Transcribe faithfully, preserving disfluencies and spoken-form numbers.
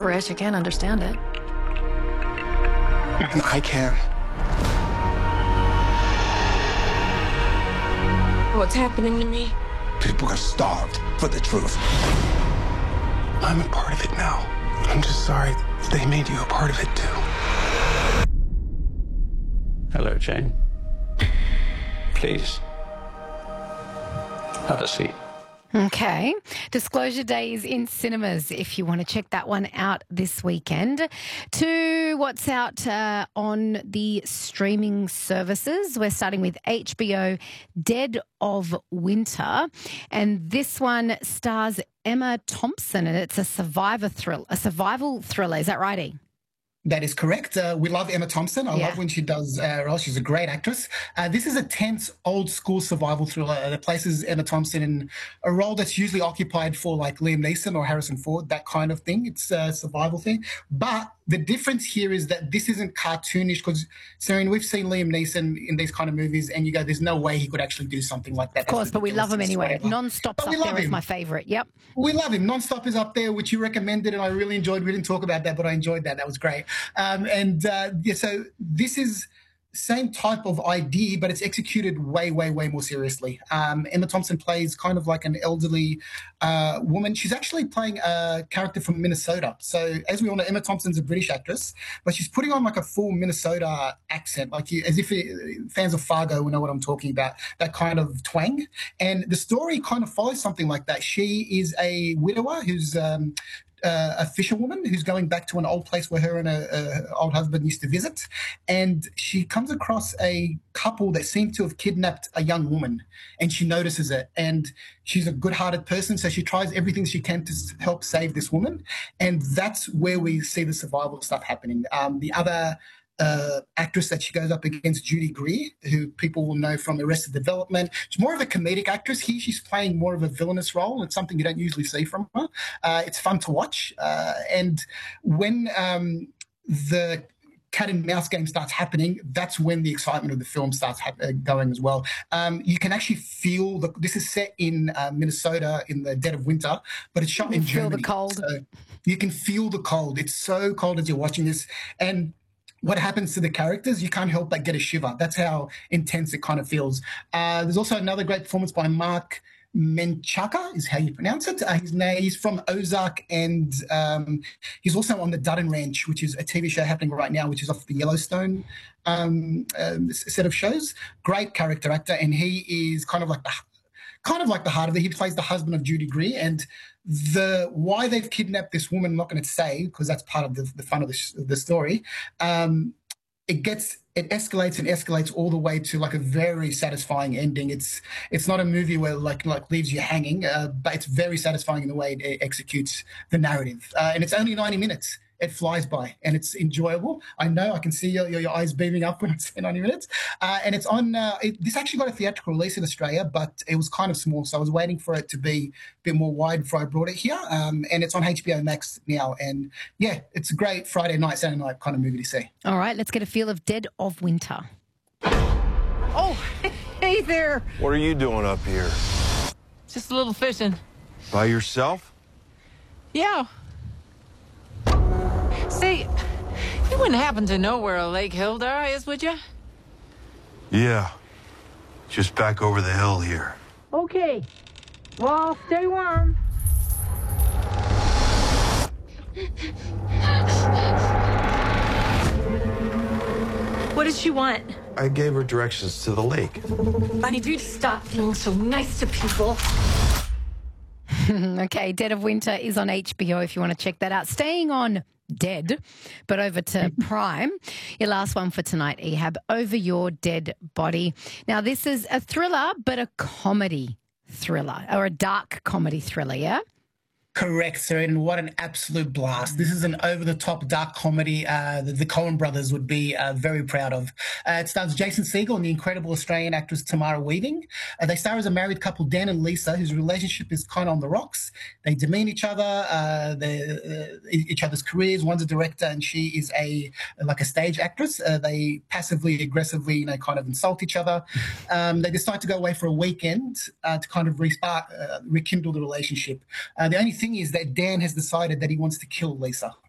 gibberish. I can't understand it. I can. What's happening to me? People are starved for the truth. I'm a part of it now. I'm just sorry they made you a part of it too. Hello, Jane. Please. Have a seat. Okay. Disclosure Day is in cinemas if you want to check that one out this weekend. To what's out uh, on the streaming services. We're starting with H B O Dead of Winter. And this one stars Emma Thompson, and it's a survivor thrill, a survival thriller. Is that right, E? That is correct. Uh, we love Emma Thompson. I Yeah. love when she does uh, roles. She's a great actress. Uh, this is a tense, old-school survival thriller that places Emma Thompson in a role that's usually occupied for like Liam Neeson or Harrison Ford, that kind of thing. It's a survival thing. But the difference here is that this isn't cartoonish because, Serene, we've seen Liam Neeson in these kind of movies and you go, there's no way he could actually do something like that. Of course, but we love him anyway. Non-Stop's up there is my favourite. Yep. We love him. Non-Stop is up there, which you recommended, and I really enjoyed. We didn't talk about that, but I enjoyed that. That was great. Um, and uh, yeah, so this is same type of idea, but it's executed way, way, way more seriously. Um, Emma Thompson plays kind of like an elderly uh, woman. She's actually playing a character from Minnesota. So as we all know, Emma Thompson's a British actress, but she's putting on like a full Minnesota accent, like you, as if it, fans of Fargo will know what I'm talking about, that kind of twang. And the story kind of follows something like that. She is a widower who's um, Uh, a fisherwoman who's going back to an old place where her and her old husband used to visit, and she comes across a couple that seem to have kidnapped a young woman, and she notices it, and she's a good-hearted person, so she tries everything she can to s- help save this woman, and that's where we see the survival stuff happening. Um, the other Uh, actress that she goes up against, Judy Greer, who people will know from Arrested Development. She's more of a comedic actress. Here she's playing more of a villainous role. It's something you don't usually see from her. Uh, it's fun to watch. Uh, and when um, the cat and mouse game starts happening, that's when the excitement of the film starts hap- uh, going as well. Um, you can actually feel, the, this is set in uh, Minnesota in the dead of winter, but it's shot You in feel Germany. the cold. So you can feel the cold. It's so cold as you're watching this. And what happens to the characters, you can't help but get a shiver. That's how intense it kind of feels. Uh, there's also another great performance by Mark Menchaca, is how you pronounce it. Uh, his name, he's from Ozark, and um, he's also on the Dutton Ranch, which is a T V show happening right now, which is off the Yellowstone um, um, set of shows. Great character actor, and he is kind of like the kind of like the heart of it. He plays the husband of Judy Greer, and the why they've kidnapped this woman, I'm not going to say because that's part of the, the fun of the, sh- the story. Um, it gets it escalates and escalates all the way to like a very satisfying ending. It's it's not a movie where like like leaves you hanging, uh, but it's very satisfying in the way it, it executes the narrative. Uh, and it's only ninety minutes. It flies by and it's enjoyable. I know I can see your, your, your eyes beaming up when it's ninety minutes. Uh, and it's on, uh, it, this actually got a theatrical release in Australia, but it was kind of small. So I was waiting for it to be a bit more wide before I brought it here. Um, and it's on H B O Max now. And yeah, it's a great Friday night, Saturday night kind of movie to see. All right, let's get a feel of Dead of Winter. Oh, hey there. What are you doing up here? Just a little fishing. By yourself? Yeah. See, you wouldn't happen to know where Lake Hildar is, would you? Yeah. Just back over the hill here. Okay. Well, stay warm. What did she want? I gave her directions to the lake. I need you to stop being so nice to people. Okay, Dead of Winter is on H B O if you want to check that out. Staying on Dead, but over to Prime. Your last one for tonight, Ehab, Over Your Dead Body. Now, this is a thriller, but a comedy thriller, or a dark comedy thriller, yeah? Correct, sir, and what an absolute blast. This is an over-the-top dark comedy uh, that the Coen brothers would be uh, very proud of. Uh, it stars Jason Segel and the incredible Australian actress Tamara Weaving. Uh, they star as a married couple, Dan and Lisa, whose relationship is kind of on the rocks. They demean each other, uh, they, uh, each other's careers. One's a director and she is a like a stage actress. Uh, they passively, aggressively, you know, kind of insult each other. Um, they decide to go away for a weekend uh, to kind of respark, uh, rekindle the relationship. Uh, the only thing is that Dan has decided that he wants to kill Lisa.